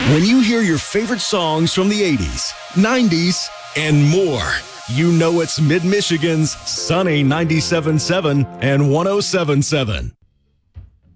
When you hear your favorite songs from the 80s, 90s, and more, you know it's Mid-Michigan's Sunny 97.7 and 107.7.